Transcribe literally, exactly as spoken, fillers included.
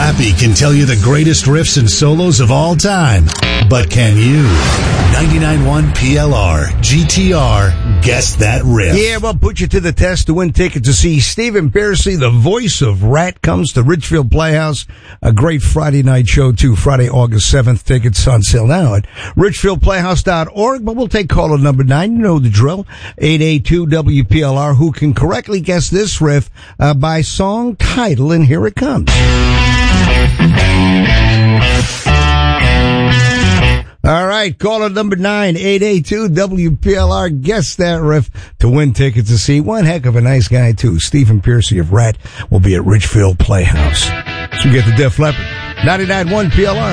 Flappy can tell you the greatest riffs and solos of all time. But can you? ninety-nine point one P L R G T R, guess that riff. Yeah, well, put you to the test to win tickets to see Stephen Pearcy, the voice of Rat, comes to Richfield Playhouse. A great Friday night show, too. Friday, August seventh. Tickets on sale now at richfield playhouse dot org. But we'll take caller number nine. You know the drill. eight eight two W P L R, who can correctly guess this riff uh, by song title. And here it comes. All right, caller number nine, eight eight two W P L R. Guess that riff to win tickets to see one heck of a nice guy, too. Stephen Pearcy of Rat will be at Richfield Playhouse. So we get the Def Leppard. ninety-nine point one P L R.